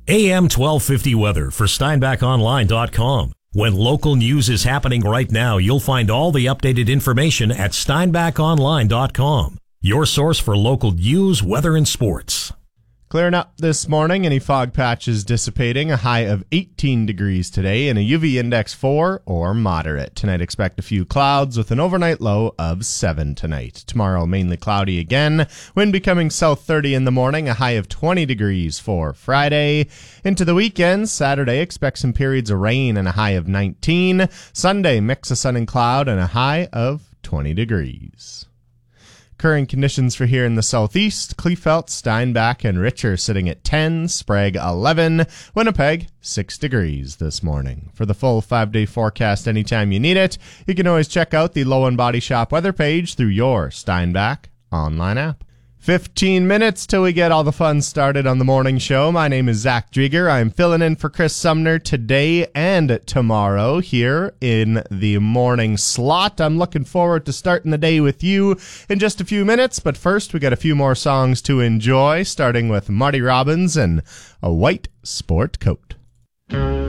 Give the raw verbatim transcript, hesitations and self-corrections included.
A M twelve fifty weather for Steinbach Online dot com. When local news is happening right now, you'll find all the updated information at Steinbach Online dot com. Your source for local news, weather, and sports. Clearing up this morning, any fog patches dissipating, a high of eighteen degrees today and a U V index four or moderate. Tonight expect a few clouds with an overnight low of seven tonight. Tomorrow mainly cloudy again, wind becoming south thirty in the morning, a high of twenty degrees for Friday. Into the weekend, Saturday expect some periods of rain and a high of nineteen. Sunday mix of sun and cloud and a high of twenty degrees. Current conditions for here in the southeast, Kleefeld, Steinbach, and Richer sitting at ten, Sprague eleven, Winnipeg six degrees this morning. For the full five-day forecast anytime you need it, you can always check out the Lowen Body Shop weather page through your Steinbach online app. fifteen minutes till we get all the fun started on the morning show. My name is Zach Drieger. I'm filling in for Chris Sumner today and tomorrow here in the morning slot. I'm looking forward to starting the day with you in just a few minutes, but first we got a few more songs to enjoy, starting with Marty Robbins and A White Sport Coat.